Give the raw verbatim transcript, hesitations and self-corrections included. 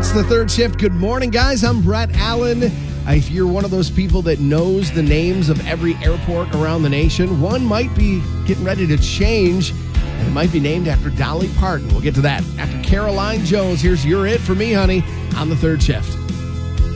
It's the third shift. Good morning, guys. I'm Brett Allen. Uh, if you're one of those people that knows the names of every airport around the nation, one might be getting ready to change, and it might be named after Dolly Parton. We'll get to that after Caroline Jones. Here's You're It For Me, Honey, on the third shift.